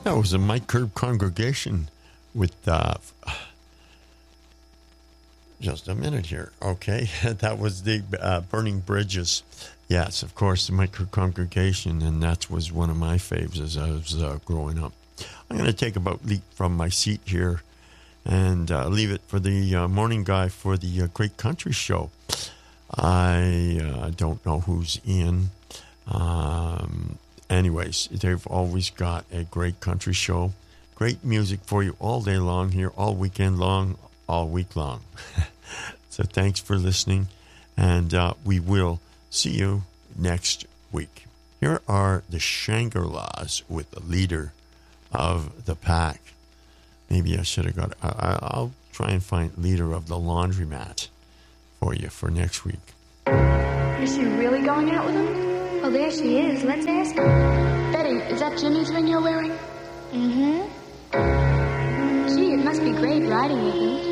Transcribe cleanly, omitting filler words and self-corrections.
That was a Mike Curb Congregation with, just a minute here. Okay, that was the Burning Bridges. Yes, of course, the Mike Curb Congregation, and that was one of my faves as I was growing up. I'm going to take a leap from my seat here and leave it for the morning guy for the Great Country Show. I don't know who's in. Anyways, they've always got a great country show. Great music for you all day long here, all weekend long, all week long. So thanks for listening, and we will see you next week. Here are the Shangri-Las with the leader of the pack. Maybe I should have got... I'll try and find leader of the laundromat for you for next week. Is she really going out with him? Well, there she is. Let's ask her. Betty, is that Jimmy's ring you're wearing? Mm-hmm. Gee, it must be great riding with him.